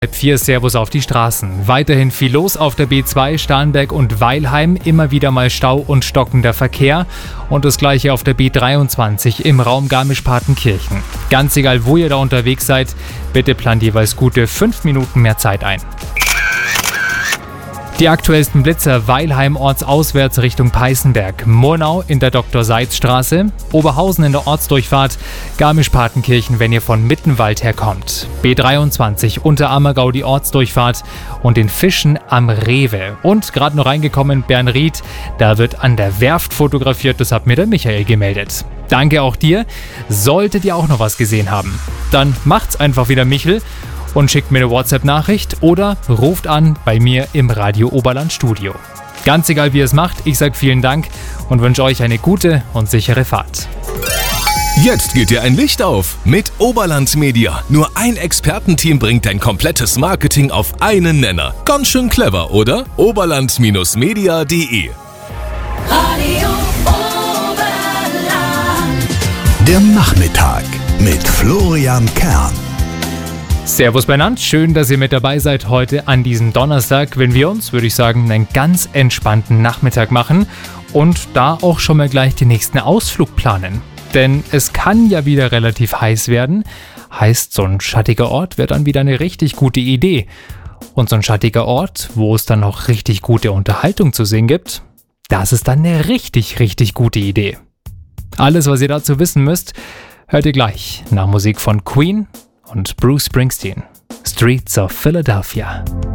4 Servus auf die Straßen. Weiterhin viel los auf der B2 Starnberg und Weilheim, immer wieder mal Stau und stockender Verkehr und das gleiche auf der B23 im Raum Garmisch-Partenkirchen. Ganz egal, wo ihr da unterwegs seid, bitte plant jeweils gute 5 Minuten mehr Zeit ein. Die aktuellsten Blitzer: Weilheim ortsauswärts Richtung Peißenberg, Murnau in der Dr.-Seitz-Straße, Oberhausen in der Ortsdurchfahrt, Garmisch-Partenkirchen, wenn ihr von Mittenwald herkommt, B23 Unterammergau die Ortsdurchfahrt und in Fischen am Rewe. Und gerade noch reingekommen, Bernried, da wird an der Werft fotografiert, das hat mir der Michael gemeldet. Danke auch dir. Solltet ihr auch noch was gesehen haben, dann macht's einfach wieder Michel und schickt mir eine WhatsApp-Nachricht oder ruft an bei mir im Radio Oberland Studio. Ganz egal, wie ihr es macht, ich sage vielen Dank und wünsche euch eine gute und sichere Fahrt. Jetzt geht dir ein Licht auf mit Oberland Media. Nur ein Expertenteam bringt dein komplettes Marketing auf einen Nenner. Ganz schön clever, oder? Oberland-media.de. Radio Oberland. Der Nachmittag mit Florian Kern. Servus beieinander, schön, dass ihr mit dabei seid heute an diesem Donnerstag, wenn wir uns, würde ich sagen, einen ganz entspannten Nachmittag machen und da auch schon mal gleich den nächsten Ausflug planen. Denn es kann ja wieder relativ heiß werden, heißt, so ein schattiger Ort wäre dann wieder eine richtig gute Idee. Und so ein schattiger Ort, wo es dann noch richtig gute Unterhaltung zu sehen gibt, das ist dann eine richtig, richtig gute Idee. Alles, was ihr dazu wissen müsst, hört ihr gleich nach Musik von Queen und Bruce Springsteen. Streets of Philadelphia.